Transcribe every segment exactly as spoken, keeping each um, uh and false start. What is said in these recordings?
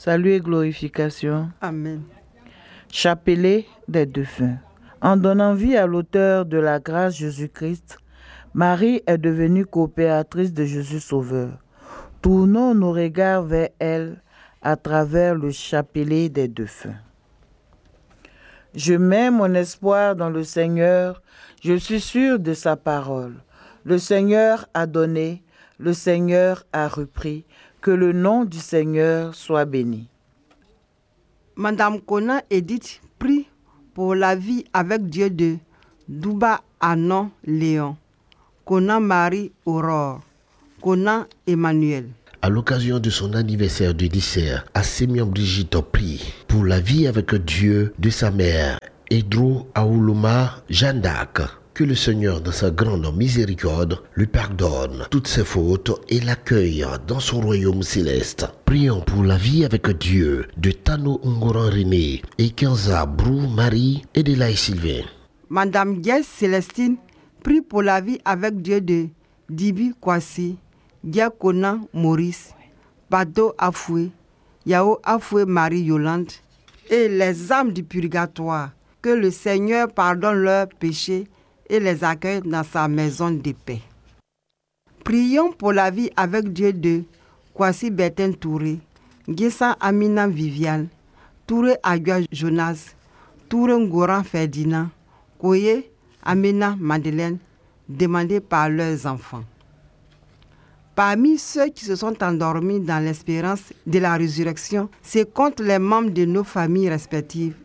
Salut et glorification. Amen. Chapelet des défunts. En donnant vie à l'auteur de la grâce Jésus-Christ, Marie est devenue coopératrice de Jésus Sauveur. Tournons nos regards vers elle à travers le chapelet des défunts. Je mets mon espoir dans le Seigneur, je suis sûr de sa parole. Le Seigneur a donné, le Seigneur a repris, que le nom du Seigneur soit béni. Madame Conan Edith prie pour la vie avec Dieu de Douba Anon Léon, Conan Marie Aurore, Conan Emmanuel. À l'occasion de son anniversaire de lycée, Assémian Brigitte prie pour la vie avec Dieu de sa mère, Edro Aouloma Jeanne d'Arc. Que le Seigneur, dans sa grande miséricorde, lui pardonne toutes ses fautes et l'accueille dans son royaume céleste. Prions pour la vie avec Dieu de Tano Ngoran René et Kenza Brou Marie et de Laï Sylvain. Madame Diès Célestine prie pour la vie avec Dieu de Dibi Kwasi, Diakona Maurice, Bado Afoué, Yao Afoué Marie Yolande et les âmes du purgatoire. Que le Seigneur pardonne leurs péchés et les accueille dans sa maison de paix. Prions pour la vie avec Dieu de Kwasi Bertin Touré, Gessa Amina Viviane, Touré Agua Jonas, Touré Ngoran Ferdinand, Koye Amina Madeleine, demandés par leurs enfants. Parmi ceux qui se sont endormis dans l'espérance de la résurrection, c'est contre les membres de nos familles respectives,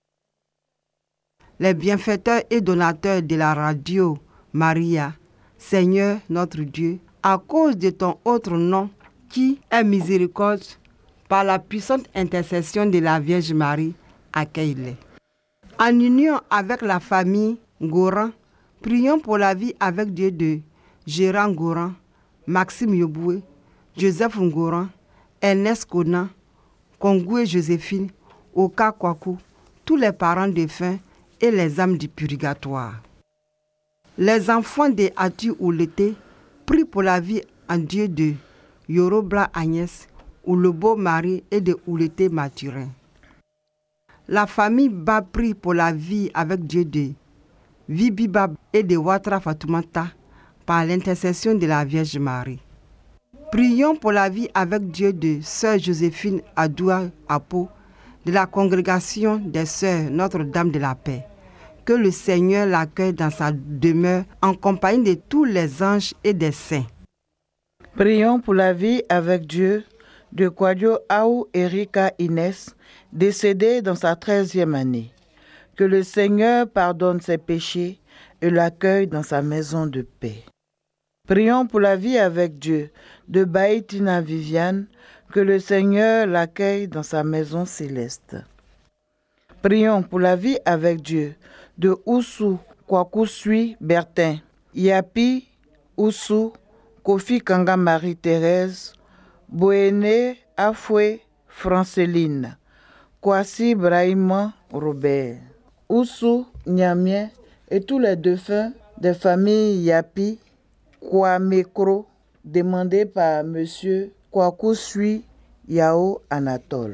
les bienfaiteurs et donateurs de la radio Maria, Seigneur notre Dieu, à cause de ton autre nom qui est miséricorde, par la puissante intercession de la Vierge Marie, accueille-les. En union avec la famille Goran, prions pour la vie avec Dieu de Gérard Goran, Maxime Yoboué, Joseph Ngoran, Ernest Conan, Kongoué Joséphine, Oka Kwaku, tous les parents défunts et les âmes du purgatoire. Les enfants de Atu Ouleté prient pour la vie en Dieu de Yorobla Agnès, Oulobo Marie et de Ouleté Mathurin. La famille Ba prie pour la vie avec Dieu de Vibibab et de Watra Fatoumata par l'intercession de la Vierge Marie. Prions pour la vie avec Dieu de Sœur Joséphine Adoua Apo de la congrégation des Sœurs Notre-Dame de la Paix. Que le Seigneur l'accueille dans sa demeure en compagnie de tous les anges et des saints. Prions pour la vie avec Dieu de Quadio Aou Erika Inès, décédée dans sa treizième année. Que le Seigneur pardonne ses péchés et l'accueille dans sa maison de paix. Prions pour la vie avec Dieu de Baïtina Viviane, que le Seigneur l'accueille dans sa maison céleste. Prions pour la vie avec Dieu de Oussou Kwakusui Bertin, Yapi Oussou, Kofi Kanga Marie-Thérèse, Boéné Afoué Franceline, Kwasi Brahima Robert, Oussou Niamien et tous les défunts des familles Yapi, Kwamekro, demandés par Monsieur Kwakusui Yao Anatole.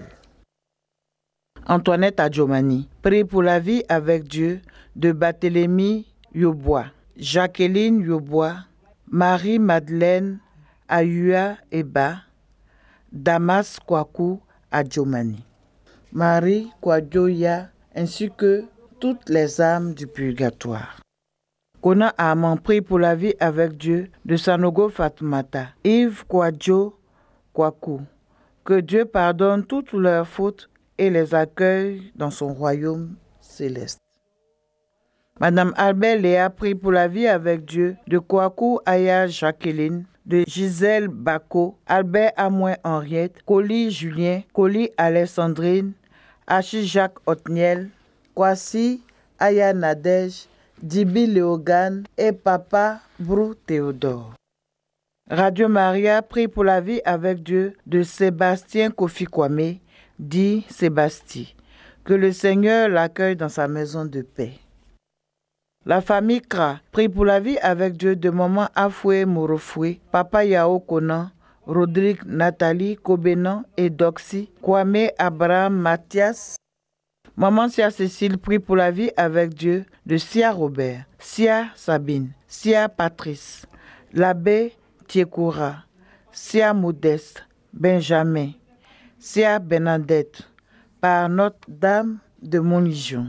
Antoinette Adjomani, prie pour la vie avec Dieu de Barthélemy Yobois, Jacqueline Yobois, Marie-Madeleine Ayua Eba, Damas Kwaku Adjomani, Marie Kwadjoya, ainsi que toutes les âmes du purgatoire. Kona Aman prie pour la vie avec Dieu de Sanogo Fatoumata, Yves Kwadjo Kwaku, que Dieu pardonne toutes leurs fautes et les accueille dans son royaume céleste. Madame Albert Léa prie pour la vie avec Dieu de Kwaku Aya Jacqueline, de Gisèle Bako, Albert Amouin Henriette, Coli Julien, Coli Alexandrine, Achille Jacques Otniel, Kwasi Aya Nadège, Dibi Léogane et Papa Brou Théodore. Radio Maria prie pour la vie avec Dieu de Sébastien Kofi Kwame, dit Sébastien, que le Seigneur l'accueille dans sa maison de paix. La famille Kra prie pour la vie avec Dieu de Maman Afoué Morofoué, Papa Yao Konan, Rodrigue, Nathalie, Kobenan et Doxy, Kwame, Abraham, Mathias. Maman Sia Cécile prie pour la vie avec Dieu de Sia Robert, Sia Sabine, Sia Patrice, l'abbé Tiekoura, Sia Modeste, Benjamin, Sia Bernadette, par Notre-Dame de Montlégion.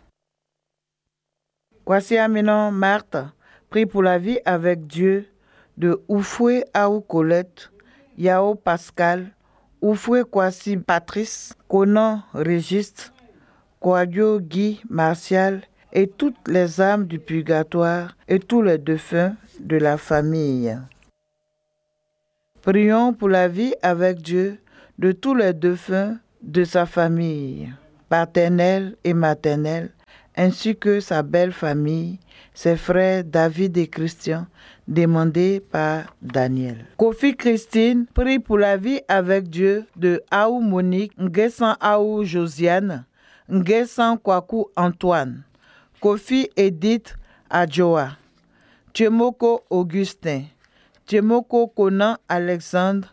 Kwasi Aminon Marthe prie pour la vie avec Dieu de Oufoué Aou Colette, Yao Pascal, Oufoué Kwasi Patrice, Conan Régiste, Kouadio Guy Martial et toutes les âmes du purgatoire et tous les défunts de la famille. Prions pour la vie avec Dieu de tous les défunts de sa famille, paternelle et maternelle, ainsi que sa belle famille, ses frères David et Christian, demandés par Daniel. Kofi Christine prie pour la vie avec Dieu de Aou Monique, Nguessan Aou Josiane, Nguessan Kwaku Antoine, Kofi Edith Adjoa, Tchemoko Augustin, Tchemoko Conan Alexandre,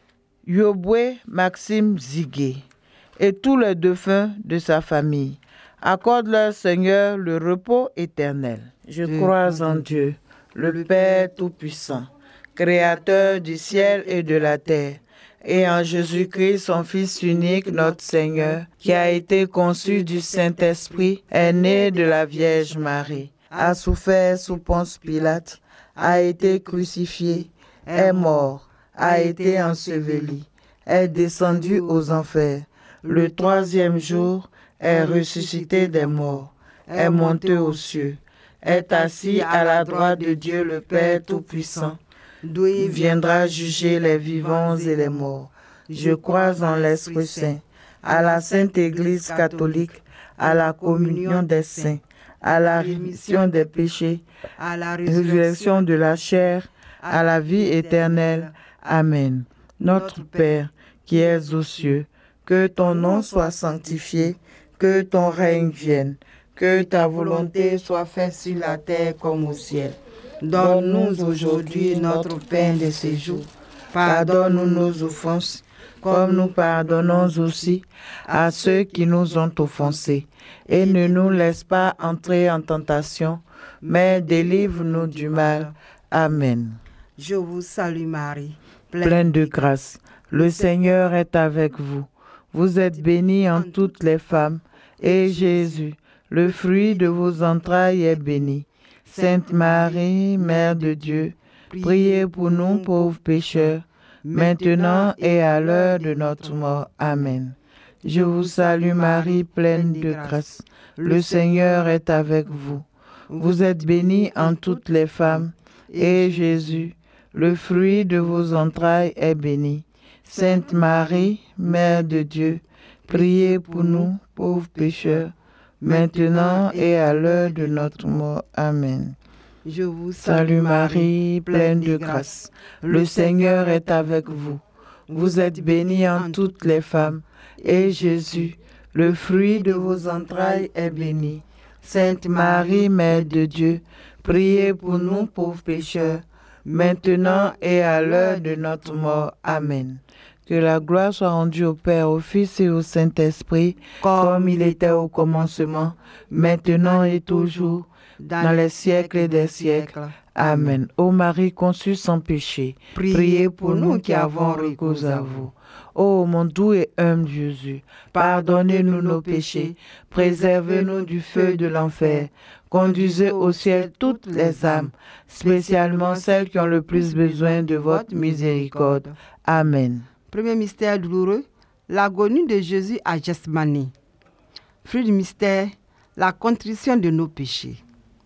Yobwe Maxime Zigué et tous les défunts de sa famille. Accorde-leur, Seigneur, le repos éternel. Je crois en Dieu, le Père Tout-Puissant, Créateur du ciel et de la terre, et en Jésus-Christ, son Fils unique, notre Seigneur, qui a été conçu du Saint-Esprit, est né de la Vierge Marie, a souffert sous Ponce Pilate, a été crucifié, est mort, a été enseveli, est descendu aux enfers. Le troisième jour, est ressuscité des morts, est monté aux cieux, est assis à la droite de Dieu le Père Tout-Puissant, d'où il viendra juger les vivants et les morts. Je crois en l'Esprit Saint, à la Sainte Église catholique, à la communion des saints, à la rémission des péchés, à la résurrection de la chair, à la vie éternelle. Amen. Notre Père, qui es aux cieux, que ton nom soit sanctifié, que ton règne vienne, que ta volonté soit faite sur la terre comme au ciel. Donne-nous aujourd'hui notre pain de ce jour. Pardonne-nous nos offenses, comme nous pardonnons aussi à ceux qui nous ont offensés. Et ne nous laisse pas entrer en tentation, mais délivre-nous du mal. Amen. Je vous salue Marie, pleine de grâce. Le Seigneur est avec vous. Vous êtes bénie en toutes les femmes, et Jésus, le fruit de vos entrailles, est béni. Sainte Marie, Mère de Dieu, priez pour nous pauvres pécheurs, maintenant et à l'heure de notre mort. Amen. Je vous salue Marie, pleine de grâce. Le Seigneur est avec vous. Vous êtes bénie en toutes les femmes, et Jésus, le fruit de vos entrailles, est béni. Sainte Marie, Mère de Dieu, priez pour nous, pauvres pécheurs, maintenant et à l'heure de notre mort. Amen. Je vous salue Marie, pleine de grâce. Le Seigneur est avec vous. Vous êtes bénie en toutes les femmes, et Jésus, le fruit de vos entrailles, est béni. Sainte Marie, Mère de Dieu, priez pour nous, pauvres pécheurs, maintenant et à l'heure de notre mort. Amen. Que la gloire soit rendue au Père, au Fils et au Saint-Esprit, comme il était au commencement, maintenant et toujours, dans les siècles des siècles. Amen. Ô Marie conçue sans péché, priez pour nous qui avons recours à vous. Ô mon doux et humble Jésus, pardonnez-nous nos péchés, préservez-nous du feu de l'enfer, conduisez au ciel toutes les âmes, spécialement celles qui ont le plus besoin de votre miséricorde. Amen. Premier mystère douloureux, l'agonie de Jésus à Gethsémani. Fruit du mystère, la contrition de nos péchés.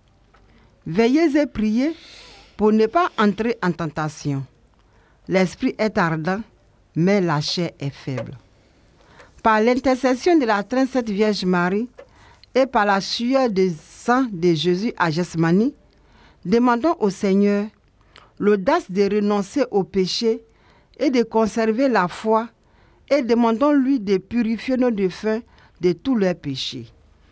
Veillez et priez pour ne pas entrer en tentation. L'esprit est ardent, mais la chair est faible. Par l'intercession de la très sainte Vierge Marie et par la sueur du sang de Jésus à Gethsémani, demandons au Seigneur l'audace de renoncer au péché et de conserver la foi, et demandons-lui de purifier nos défunts de tous leurs péchés.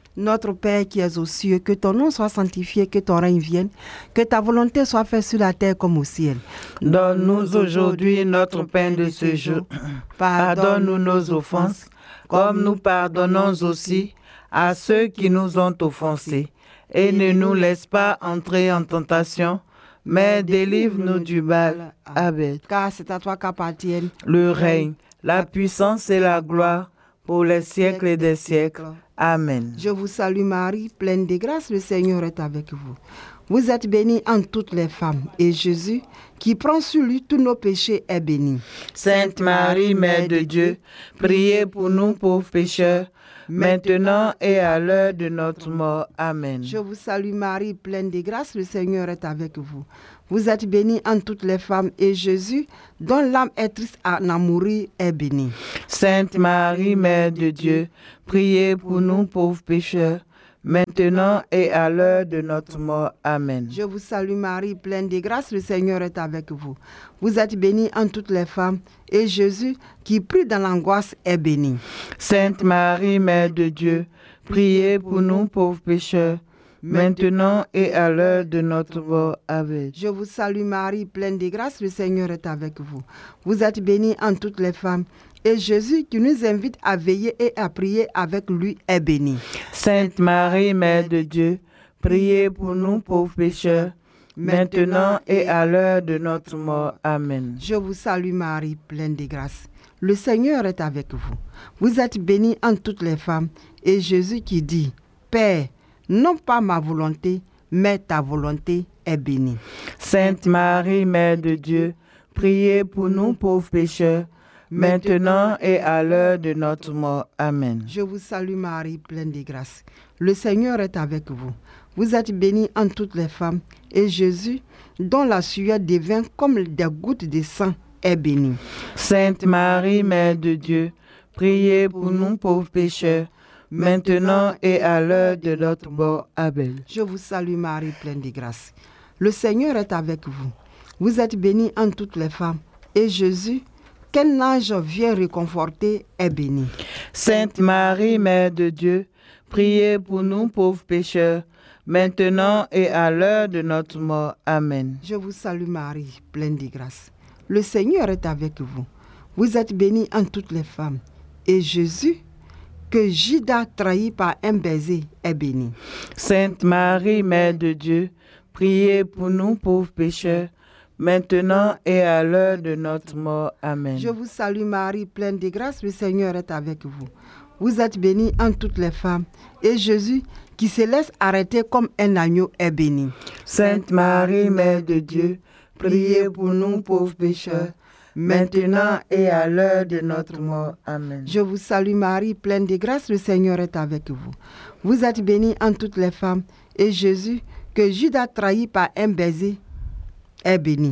Notre Père qui es aux cieux, que ton nom soit sanctifié, que ton règne vienne, que ta volonté soit faite sur la terre comme au ciel. Donne-nous aujourd'hui notre pain de ce jour. Pardonne-nous nos offenses, comme nous pardonnons aussi à ceux qui nous ont offensés. Et ne nous laisse pas entrer en tentation, mais délivre-nous du mal. Amen. Car c'est à toi qu'appartiennent le règne, la puissance et la gloire pour les siècles des siècles. Amen. Je vous salue Marie, pleine de grâce, le Seigneur est avec vous. Vous êtes bénie entre toutes les femmes, et Jésus, qui prend sur lui tous nos péchés, est béni. Sainte Marie, Mère de Dieu, priez pour nous pauvres pécheurs, maintenant et à l'heure de notre mort. Amen. Je vous salue Marie, pleine de grâce, le Seigneur est avec vous. Vous êtes bénie entre toutes les femmes, et Jésus, dont l'âme est triste à en mourir, est béni. Sainte Marie, Mère de Dieu, priez pour nous pauvres pécheurs, maintenant et à l'heure de notre mort. Amen. Je vous salue Marie, pleine de grâce, le Seigneur est avec vous. Vous êtes bénie entre toutes les femmes, et Jésus, qui prie dans l'angoisse, est béni. Sainte Marie, Mère de Dieu, priez pour nous pauvres pécheurs, maintenant et à l'heure de notre mort. Amen. Je vous salue Marie, pleine de grâce, le Seigneur est avec vous. Vous êtes bénie entre toutes les femmes, et Jésus, qui nous invite à veiller et à prier avec lui, est béni. Sainte Marie, Mère de Dieu, priez pour nous pauvres pécheurs, maintenant et à l'heure de notre mort. Amen. Je vous salue Marie, pleine de grâce. Le Seigneur est avec vous. Vous êtes bénie entre toutes les femmes, et Jésus qui dit, Père, non pas ma volonté, mais ta volonté est bénie. Sainte Marie, Mère de Dieu, priez pour nous pauvres pécheurs, maintenant et à l'heure de notre mort. Amen. Je vous salue Marie, pleine de grâce. Le Seigneur est avec vous. Vous êtes bénie entre toutes les femmes, et Jésus, dont la sueur devient comme des gouttes de sang, est béni. Sainte Marie, Mère de Dieu, priez pour nous pauvres pécheurs, maintenant et à l'heure de notre mort. Amen. Je vous salue Marie, pleine de grâce. Le Seigneur est avec vous. Vous êtes bénie entre toutes les femmes, et Jésus, qu'un ange vient réconforter, est béni. Sainte Marie, Mère de Dieu, priez pour nous pauvres pécheurs, maintenant et à l'heure de notre mort. Amen. Je vous salue Marie, pleine de grâce. Le Seigneur est avec vous. Vous êtes bénie entre toutes les femmes, et Jésus, que Judas trahit par un baiser, est béni. Sainte Marie, Mère de Dieu, priez pour nous pauvres pécheurs, maintenant et à l'heure de notre mort. Amen. Je vous salue Marie, pleine de grâce, le Seigneur est avec vous. Vous êtes bénie entre toutes les femmes, et Jésus, qui se laisse arrêter comme un agneau, est béni. Sainte Marie, Mère de Dieu, priez pour nous pauvres pécheurs, maintenant et à l'heure de notre mort. Amen. Je vous salue Marie, pleine de grâce, le Seigneur est avec vous. Vous êtes bénie entre toutes les femmes, et Jésus, que Judas trahit par un baiser, est béni.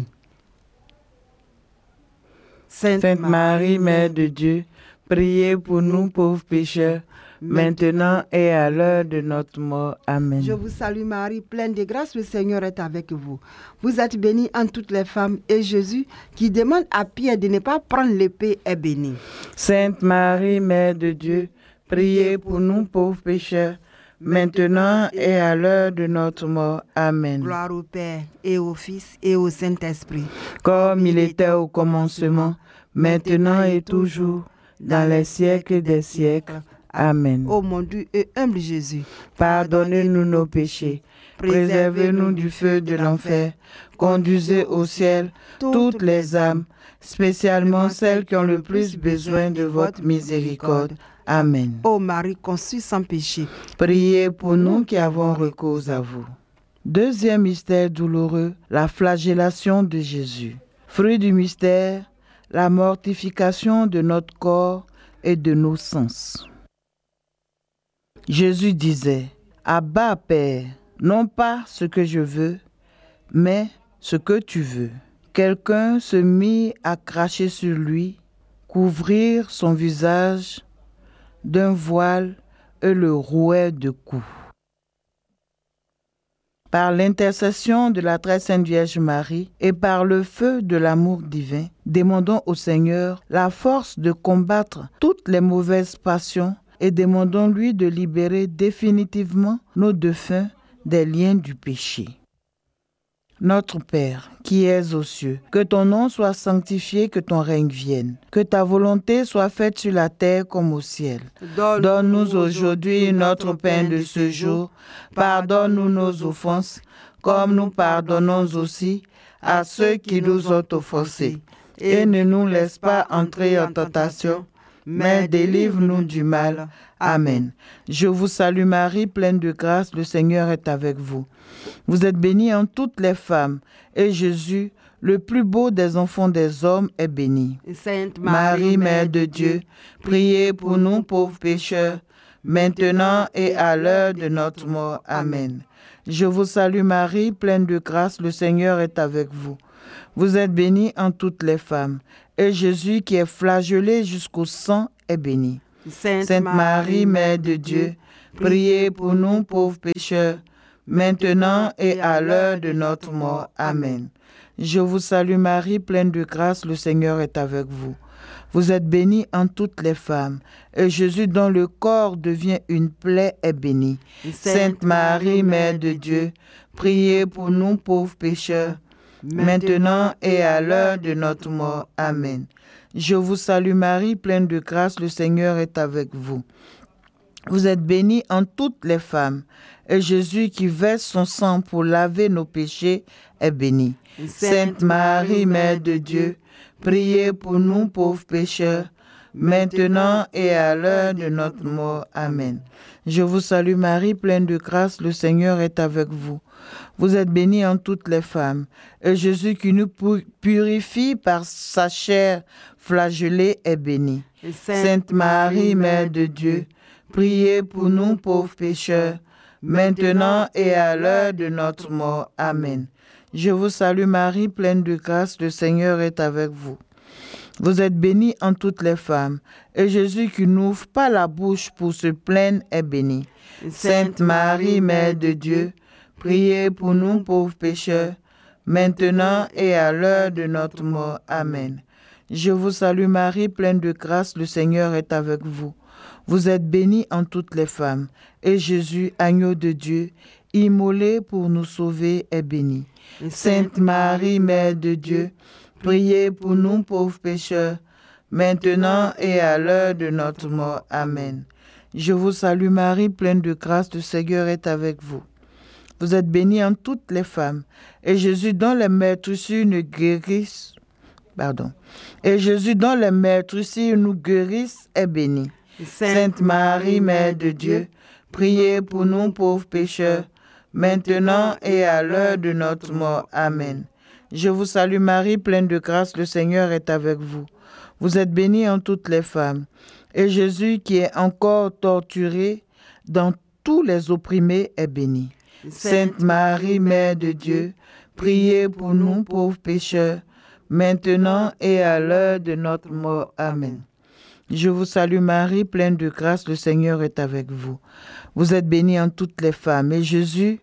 Sainte, Sainte Marie, Mère de Dieu, priez pour nous pauvres pécheurs, maintenant et à l'heure de notre mort. Amen. Je vous salue Marie, pleine de grâce, le Seigneur est avec vous. Vous êtes bénie entre toutes les femmes, et Jésus, qui demande à Pierre de ne pas prendre l'épée, est béni. Sainte Marie, Mère de Dieu, priez pour nous pauvres pécheurs, maintenant et à l'heure de notre mort. Amen. Gloire au Père, et au Fils, et au Saint-Esprit. Comme il était au commencement, maintenant et toujours, dans les siècles des siècles. Amen. Ô mon doux et humble Jésus, pardonnez-nous nos péchés, préservez-nous du feu de l'enfer, conduisez au ciel toutes les âmes, spécialement celles qui ont le plus besoin de votre miséricorde. Amen. Ô Marie conçue sans péché, priez pour nous qui avons recours à vous. Deuxième mystère douloureux, la flagellation de Jésus. Fruit du mystère, la mortification de notre corps et de nos sens. Jésus disait, « Abba, Père, non pas ce que je veux, mais ce que tu veux. » Quelqu'un se mit à cracher sur lui, couvrir son visage d'un voile et le rouait de coups. Par l'intercession de la très sainte Vierge Marie et par le feu de l'amour divin, demandons au Seigneur la force de combattre toutes les mauvaises passions et demandons-lui de libérer définitivement nos défunts des liens du péché. Notre Père, qui es aux cieux, que ton nom soit sanctifié, que ton règne vienne, que ta volonté soit faite sur la terre comme au ciel. Donne-nous aujourd'hui notre pain de ce jour. Pardonne-nous nos offenses, comme nous pardonnons aussi à ceux qui nous ont offensés. Et ne nous laisse pas entrer en tentation, mais délivre-nous du mal. Amen. Je vous salue Marie, pleine de grâce, le Seigneur est avec vous. Vous êtes bénie en toutes les femmes, et Jésus, le plus beau des enfants des hommes, est béni. Sainte Marie, Mère de Dieu, priez pour nous pauvres pécheurs, maintenant et à l'heure de notre mort. Amen. Je vous salue Marie, pleine de grâce, le Seigneur est avec vous. Vous êtes bénie en toutes les femmes, et Jésus, qui est flagellé jusqu'au sang, est béni. Sainte, Sainte Marie, Mère de Dieu, priez pour nous pauvres pécheurs, maintenant et à l'heure de notre mort. Amen. Je vous salue Marie, pleine de grâce, le Seigneur est avec vous. Vous êtes bénie en toutes les femmes, et Jésus, dont le corps devient une plaie, est béni. Sainte Marie, Mère de Dieu, priez pour nous pauvres pécheurs, maintenant et à l'heure de notre mort. Amen. Je vous salue Marie, pleine de grâce, le Seigneur est avec vous. Vous êtes bénie en toutes les femmes, et Jésus, qui verse son sang pour laver nos péchés, est béni. Sainte Marie, Mère de Dieu, priez pour nous pauvres pécheurs, maintenant et à l'heure de notre mort. Amen. Je vous salue Marie, pleine de grâce, le Seigneur est avec vous. Vous êtes bénie en toutes les femmes, et Jésus, qui nous purifie par sa chair flagellée, est béni. Sainte Marie, Mère de Dieu, priez pour nous pauvres pécheurs, maintenant et à l'heure de notre mort. Amen. Je vous salue Marie, pleine de grâce, le Seigneur est avec vous. Vous êtes bénie en toutes les femmes, et Jésus, qui n'ouvre pas la bouche pour se plaindre, est béni. Sainte Marie, Mère de Dieu, priez pour nous pauvres pécheurs, maintenant et à l'heure de notre mort. Amen. Je vous salue Marie, pleine de grâce, le Seigneur est avec vous. Vous êtes bénie en toutes les femmes, et Jésus, agneau de Dieu, immolé pour nous sauver, est béni. Sainte Marie, Mère de Dieu, priez pour nous pauvres pécheurs, maintenant et à l'heure de notre mort. Amen. Je vous salue Marie, pleine de grâce, le Seigneur est avec vous. Vous êtes bénie en toutes les femmes, et Jésus, dont les meurtrissures nous guérissent, pardon, et Jésus, dont les meurtrissures nous guérissent, est béni. Sainte Marie, Mère de Dieu, priez pour nous pauvres pécheurs, maintenant et à l'heure de notre mort. Amen. Je vous salue Marie, pleine de grâce, le Seigneur est avec vous. Vous êtes bénie en toutes les femmes, et Jésus, qui est encore torturé dans tous les opprimés, est béni. Sainte Marie, Mère de Dieu, priez pour nous pauvres pécheurs, maintenant et à l'heure de notre mort. Amen. Je vous salue Marie, pleine de grâce, le Seigneur est avec vous. Vous êtes bénie en toutes les femmes, et Jésus,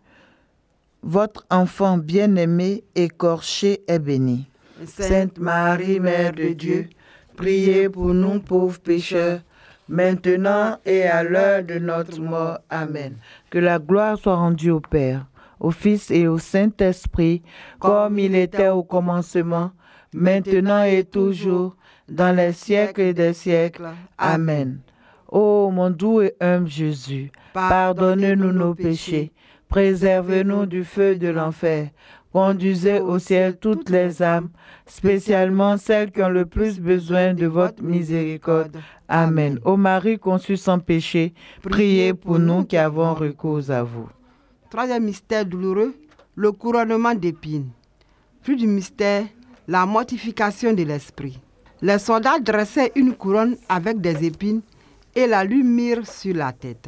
votre enfant bien-aimé, écorché, est béni. Sainte Marie, Mère de Dieu, priez pour nous pauvres pécheurs, maintenant et à l'heure de notre mort. Amen. Que la gloire soit rendue au Père, au Fils et au Saint-Esprit, comme il était au commencement, maintenant et toujours, dans les siècles des siècles. Amen. Ô mon doux et humble Jésus, pardonnez-nous nos péchés, préservez-nous du feu de l'enfer, conduisez au ciel toutes les âmes, spécialement celles qui ont le plus besoin de votre miséricorde. Amen. Ô Marie conçue sans péché, priez pour nous qui avons recours à vous. Troisième mystère douloureux, le couronnement d'épines. Fruit du mystère, la mortification de l'esprit. Les soldats dressaient une couronne avec des épines et la lui mirent sur la tête.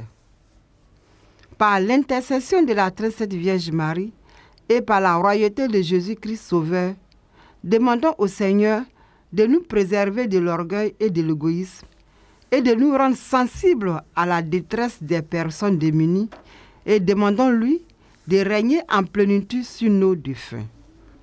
Par l'intercession de la très sainte Vierge Marie et par la royauté de Jésus-Christ Sauveur, demandons au Seigneur de nous préserver de l'orgueil et de l'égoïsme et de nous rendre sensibles à la détresse des personnes démunies, et demandons-lui de régner en plénitude sur nos défunts.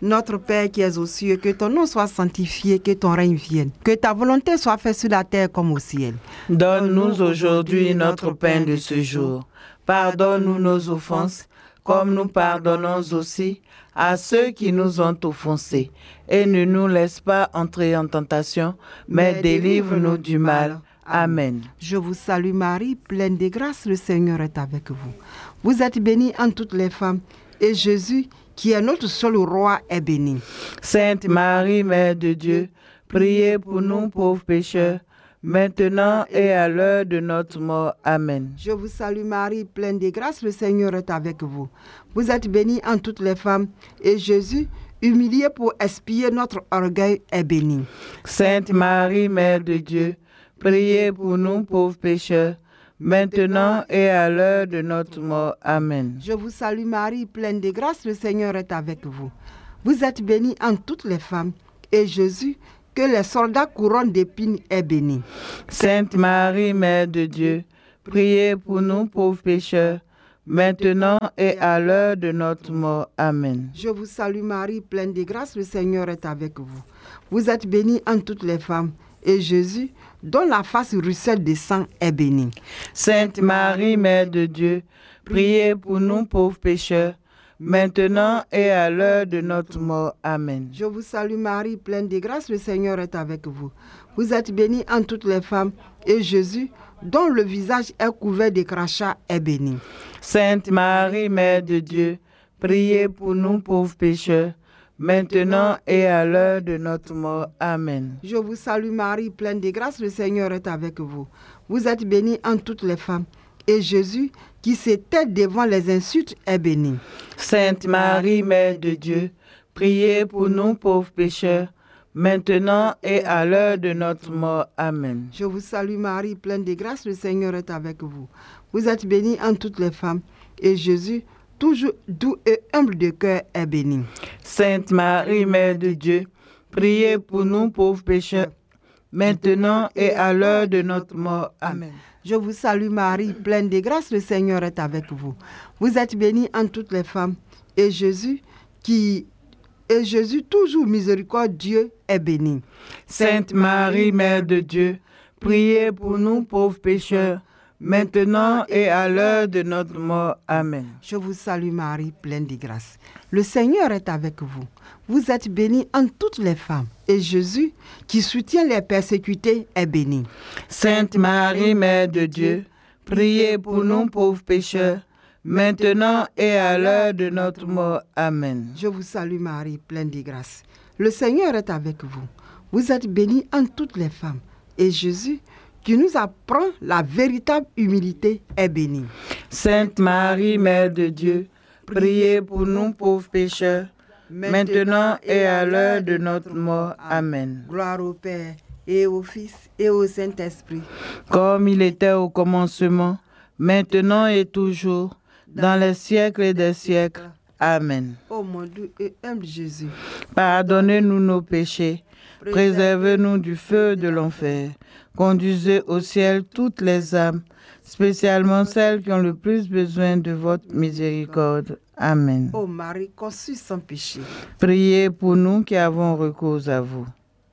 Notre Père qui es aux cieux, que ton nom soit sanctifié, que ton règne vienne. Que ta volonté soit faite sur la terre comme au ciel. Donne-nous aujourd'hui notre pain de ce jour. Pardonne-nous nos offenses, comme nous pardonnons aussi à ceux qui nous ont offensés. Et ne nous laisse pas entrer en tentation, mais délivre-nous du mal. Amen. Je vous salue Marie, pleine de grâce, le Seigneur est avec vous. Vous êtes bénie entre toutes les femmes, et Jésus, qui est notre seul roi, est béni. Sainte Marie, Mère de Dieu, priez pour nous pauvres pécheurs, maintenant et à l'heure de notre mort. Amen. Je vous salue Marie, pleine de grâce, le Seigneur est avec vous. Vous êtes bénie entre toutes les femmes, et Jésus, humilié pour expier notre orgueil, est béni. Sainte Marie, Mère de Dieu, priez pour nous pauvres pécheurs, maintenant et à l'heure de notre mort. Amen. Je vous salue Marie, pleine de grâce, le Seigneur est avec vous. Vous êtes bénie entre toutes les femmes, et Jésus, que les soldats couronnent d'épines, est béni. Sainte Marie, Mère de Dieu, priez pour nous pauvres pécheurs, maintenant et à l'heure de notre mort. Amen. Je vous salue Marie, pleine de grâce, le Seigneur est avec vous. Vous êtes bénie entre toutes les femmes, et Jésus, dont la face ruisselle de sang, est béni. Sainte Marie, Mère de Dieu, priez pour nous pauvres pécheurs, maintenant et à l'heure de notre mort. Amen. Je vous salue Marie, pleine de grâce, le Seigneur est avec vous. Vous êtes bénie entre toutes les femmes, et Jésus, dont le visage est couvert de crachats, est béni. Sainte Marie, Mère de Dieu, priez pour nous pauvres pécheurs, maintenant et à l'heure de notre mort. Amen. Je vous salue Marie, pleine de grâce, le Seigneur est avec vous. Vous êtes bénie entre toutes les femmes, et Jésus, qui s'était devant les insultes, est béni. Sainte Marie, Mère de Dieu, priez pour nous pauvres pécheurs, maintenant et à l'heure de notre mort. Amen. Je vous salue Marie, pleine de grâce, le Seigneur est avec vous. Vous êtes bénie entre toutes les femmes, et Jésus, toujours doux et humble de cœur, est béni. Sainte Marie, Mère de Dieu, priez pour nous pauvres pécheurs, maintenant et à l'heure de notre mort. Amen. Je vous salue Marie, pleine de grâce, le Seigneur est avec vous. Vous êtes bénie entre toutes les femmes, et Jésus, qui et Jésus, toujours miséricordieux, est béni. Sainte Marie, Mère de Dieu, priez pour nous pauvres pécheurs, maintenant et à l'heure de notre mort. Amen. Je vous salue Marie, pleine de grâce. Le Seigneur est avec vous. Vous êtes bénie entre toutes les femmes, et Jésus, qui soutient les persécutés, est béni. Sainte Marie, Mère de Dieu, priez pour nous pauvres pécheurs, maintenant et à l'heure de notre mort. Amen. Je vous salue Marie, pleine de grâce. Le Seigneur est avec vous. Vous êtes bénie entre toutes les femmes, et Jésus, qui nous apprend la véritable humilité, est béni. Sainte Marie, Mère de Dieu, priez pour nous pauvres pécheurs, maintenant et à l'heure de notre mort. Amen. Gloire au Père, et au Fils, et au Saint-Esprit. Comme il était au commencement, maintenant et toujours, dans les siècles des siècles. Amen. Ô mon doux et humble Jésus, pardonnez-nous nos péchés, préservez-nous du feu de l'enfer, conduisez au ciel toutes les âmes, spécialement celles qui ont le plus besoin de votre miséricorde. Amen. Ô Marie conçue sans péché, priez pour nous qui avons recours à vous.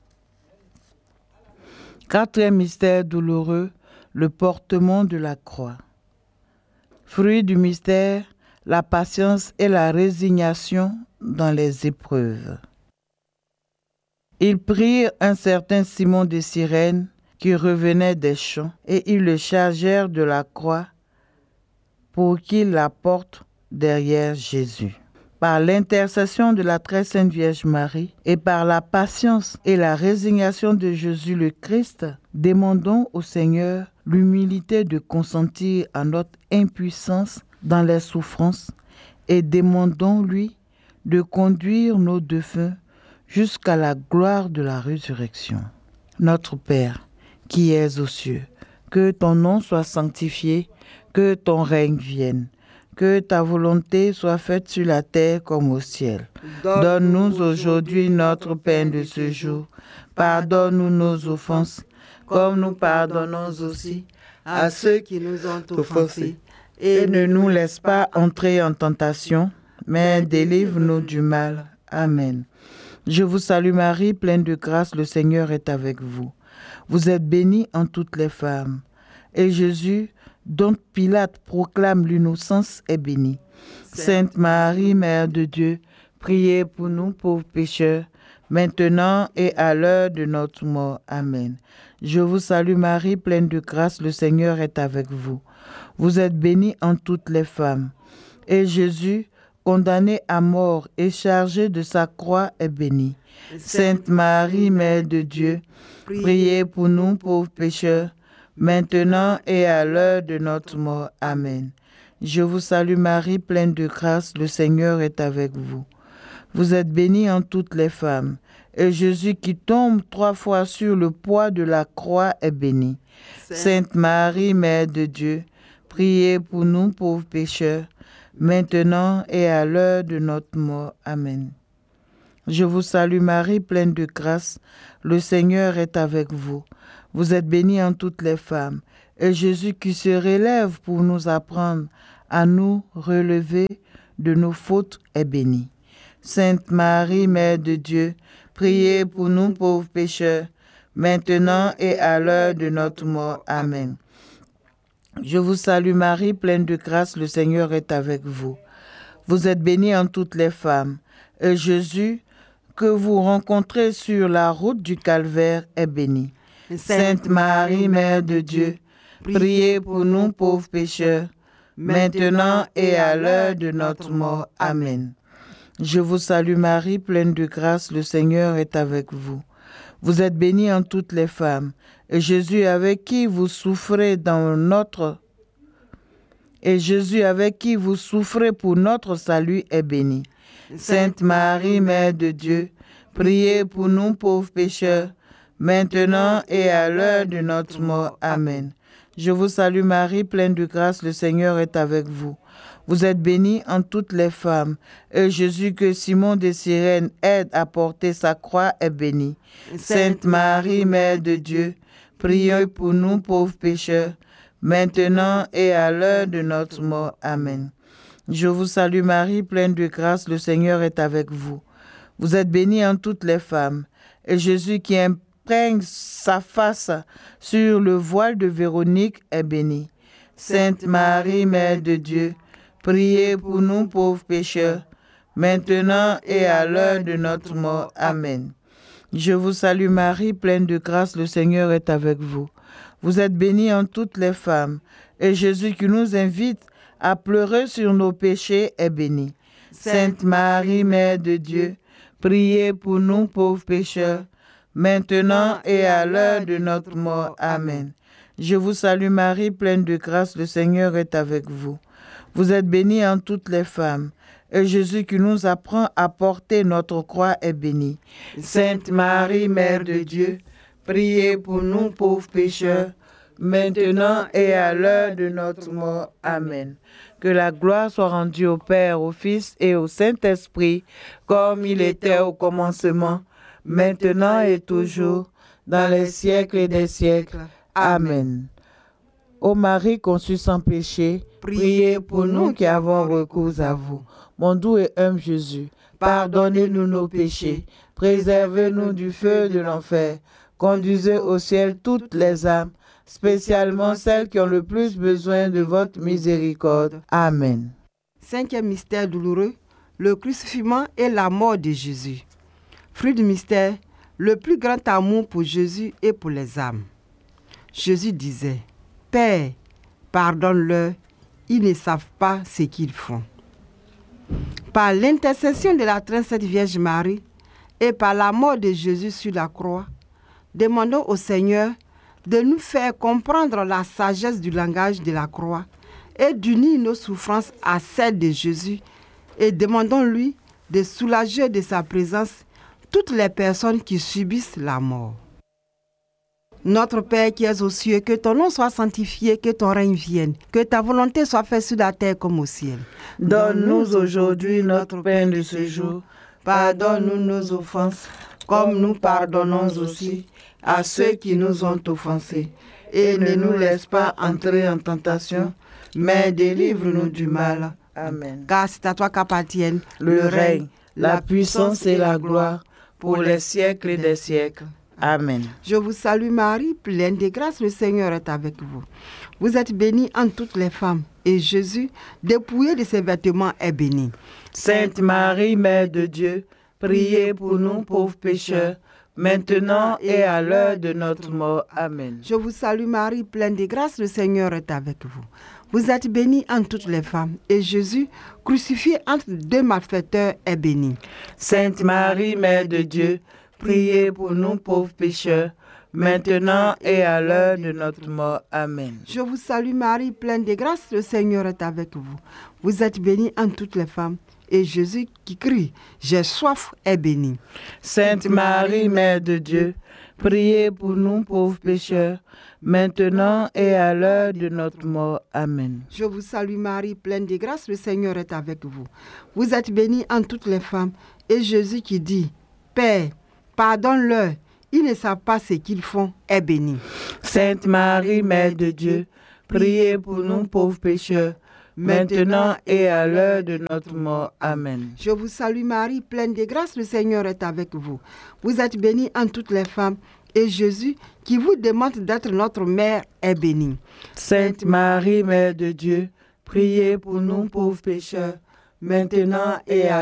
Quatrième mystère douloureux, le portement de la croix. Fruit du mystère, la patience et la résignation dans les épreuves. Ils prirent un certain Simon de Cyrène qui revenait des champs et ils le chargèrent de la croix pour qu'il la porte derrière Jésus. Par l'intercession de la très sainte Vierge Marie et par la patience et la résignation de Jésus le Christ, demandons au Seigneur l'humilité de consentir à notre impuissance dans les souffrances et demandons-lui de conduire nos défunts jusqu'à la gloire de la résurrection. Notre Père, qui es aux cieux, que ton nom soit sanctifié, que ton règne vienne. Que ta volonté soit faite sur la terre comme au ciel. Donne-nous aujourd'hui notre pain de ce jour. Pardonne-nous nos offenses, comme nous pardonnons aussi à ceux qui nous ont offensés. Et ne nous laisse pas entrer en tentation, mais délivre-nous du mal. Amen. Je vous salue Marie, pleine de grâce, le Seigneur est avec vous. Vous êtes bénie en toutes les femmes. Et Jésus, dont Pilate proclame l'innocence, est béni. Sainte Marie, Mère de Dieu, priez pour nous pauvres pécheurs, maintenant et à l'heure de notre mort. Amen. Je vous salue Marie, pleine de grâce, le Seigneur est avec vous. Vous êtes bénie en toutes les femmes. Et Jésus, condamné à mort et chargé de sa croix, est béni. Sainte Marie, Mère de Dieu, priez pour nous pauvres pécheurs, maintenant et à l'heure de notre mort. Amen. Je vous salue Marie, pleine de grâce, le Seigneur est avec vous. Vous êtes bénie en toutes les femmes, et Jésus qui tombe trois fois sur le poids de la croix est béni. Sainte Marie, Mère de Dieu, priez pour nous pauvres pécheurs, maintenant et à l'heure de notre mort. Amen. Je vous salue Marie, pleine de grâce, le Seigneur est avec vous. Vous êtes bénie en toutes les femmes, et Jésus qui se relève pour nous apprendre à nous relever de nos fautes est béni. Sainte Marie, Mère de Dieu, priez pour nous pauvres pécheurs, maintenant et à l'heure de notre mort. Amen. Je vous salue Marie, pleine de grâce, le Seigneur est avec vous. Vous êtes bénie en toutes les femmes, et Jésus, que vous rencontrez sur la route du Calvaire, est béni. Sainte Marie, Mère de Dieu, priez pour nous pauvres pécheurs, maintenant et à l'heure de notre mort. Amen. Je vous salue Marie, pleine de grâce, le Seigneur est avec vous. Vous êtes bénie en toutes les femmes, et Jésus avec qui vous souffrez dans notre et Jésus avec qui vous souffrez pour notre salut est béni. Sainte Marie, Mère de Dieu, priez pour nous pauvres pécheurs, maintenant et à l'heure de notre mort. Amen. Je vous salue Marie, pleine de grâce, le Seigneur est avec vous. Vous êtes bénie en toutes les femmes, et Jésus que Simon de Cyrène aide à porter sa croix est béni. Sainte Marie, Mère de Dieu, priez pour nous pauvres pécheurs, maintenant et à l'heure de notre mort. Amen. Je vous salue Marie, pleine de grâce, le Seigneur est avec vous. Vous êtes bénie en toutes les femmes, et Jésus qui imprègne sa face sur le voile de Véronique est béni. Sainte Marie, Mère de Dieu, priez pour nous pauvres pécheurs, maintenant et à l'heure de notre mort. Amen. Je vous salue Marie, pleine de grâce, le Seigneur est avec vous. Vous êtes bénie en toutes les femmes, et Jésus qui nous invite à pleurer sur nos péchés est béni. Sainte Marie, Mère de Dieu, priez pour nous pauvres pécheurs, maintenant et à l'heure de notre mort. Amen. Je vous salue Marie, pleine de grâce, le Seigneur est avec vous. Vous êtes bénie en toutes les femmes, et Jésus qui nous apprend à porter notre croix est béni. Sainte Marie, Mère de Dieu, priez pour nous pauvres pécheurs, maintenant et à l'heure de notre mort. Amen. Que la gloire soit rendue au Père, au Fils et au Saint-Esprit, comme il était au commencement, maintenant et toujours, dans les siècles des siècles. Amen. Ô Marie conçue sans péché, priez pour nous qui avons recours à vous. Mon doux et humble Jésus, pardonnez-nous nos péchés, préservez-nous du feu de l'enfer, conduisez au ciel toutes les âmes, spécialement celles qui ont le plus besoin de votre miséricorde. Amen. Cinquième mystère douloureux, le crucifixion et la mort de Jésus. Fruit du mystère, le plus grand amour pour Jésus et pour les âmes. Jésus disait, « Père, pardonne-leur, ils ne savent pas ce qu'ils font. » Par l'intercession de la très sainte Vierge Marie et par la mort de Jésus sur la croix, demandons au Seigneur de nous faire comprendre la sagesse du langage de la croix et d'unir nos souffrances à celles de Jésus, et demandons-lui de soulager de sa présence toutes les personnes qui subissent la mort. Notre Père qui es aux cieux, que ton nom soit sanctifié, que ton règne vienne, que ta volonté soit faite sur la terre comme au ciel. Donne-nous aujourd'hui notre pain de ce jour. Pardonne-nous nos offenses, comme nous pardonnons aussi à ceux qui nous ont offensés. Et ne nous laisse pas entrer en tentation, mais délivre-nous du mal. Amen. Car c'est à toi qu'appartiennent Le règne, la puissance et la gloire, pour les siècles des siècles. Amen. Je vous salue Marie, pleine de grâce, le Seigneur est avec vous. Vous êtes bénie entre toutes les femmes, et Jésus, dépouillé de ses vêtements, est béni. Sainte Marie, Mère de Dieu, priez pour nous pauvres pécheurs, maintenant et à l'heure de notre mort. Amen. Je vous salue Marie, pleine de grâce, le Seigneur est avec vous. Vous êtes bénie entre toutes les femmes, et Jésus, crucifié entre deux malfaiteurs, est béni. Sainte Marie, Mère de Dieu, priez pour nous pauvres pécheurs, maintenant et à l'heure de notre mort. Amen. Je vous salue Marie, pleine de grâce, le Seigneur est avec vous. Vous êtes bénie entre toutes les femmes, et Jésus qui crie « J'ai soif » est béni. Sainte Marie, Mère de Dieu, priez pour nous pauvres pécheurs, maintenant et à l'heure de notre mort. Amen. Je vous salue Marie, pleine de grâce, le Seigneur est avec vous. Vous êtes bénie entre toutes les femmes, et Jésus qui dit « Père, pardonne-leur, ils ne savent pas ce qu'ils font » est béni. Sainte Marie, Mère de Dieu, priez pour nous pauvres pécheurs, maintenant et à l'heure de notre mort. Amen. Je vous salue Marie, pleine de grâce, le Seigneur est avec vous. Vous êtes bénie entre toutes les femmes, et Jésus, qui vous demande d'être notre mère, est béni. Sainte Marie, Mère de Dieu, priez pour nous pauvres pécheurs, maintenant et à